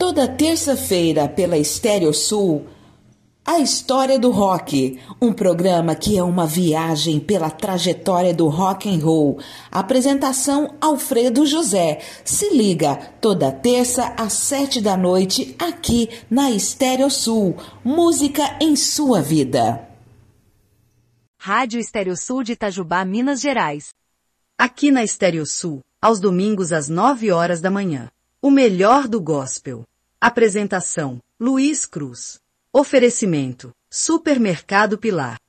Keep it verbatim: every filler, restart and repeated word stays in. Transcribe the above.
Toda terça-feira pela Estéreo Sul, A História do Rock, um programa que é uma viagem pela trajetória do rock and roll. Apresentação Alfredo José. Se liga, toda terça às sete da noite, aqui na Estéreo Sul. Música em sua vida. Rádio Estéreo Sul de Itajubá, Minas Gerais. Aqui na Estéreo Sul, aos domingos às nove horas da manhã. O melhor do gospel. Apresentação, Luiz Cruz. Oferecimento, Supermercado Pilar.